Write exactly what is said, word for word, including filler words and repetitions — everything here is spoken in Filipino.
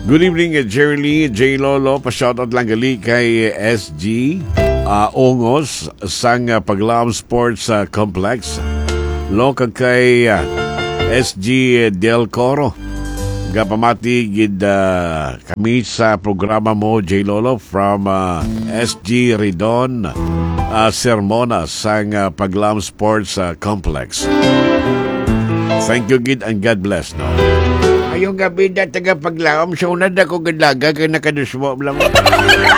Good evening, uh, Jerry Lee, J. Lolo. Pa-shoutout lang gali kay S G uh, Ongos sang uh, Paglaom Sports uh, Complex. Loka kay uh, S G Del Coro. Gapamati gid uh, kami sa programa mo, J. Lolo, from uh, S G Ridon uh, Sermona sang uh, Paglaom Sports uh, Complex. Thank you, gid, and God bless, no? Ayong gabi na taga Paglaom, so unad ako galaga kay nakadusmo lang.